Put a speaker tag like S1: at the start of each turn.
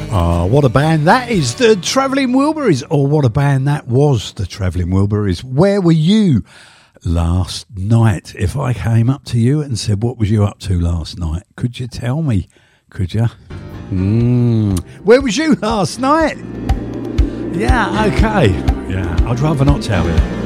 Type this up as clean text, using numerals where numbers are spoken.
S1: What a band that is, the Travelling Wilburys, or what a band that was, the Travelling Wilburys. Where were you last night? If I came up to you and said, what was you up to last night? Could you tell me? Could you? Where was you last night? Yeah, okay. Yeah, I'd rather not tell you.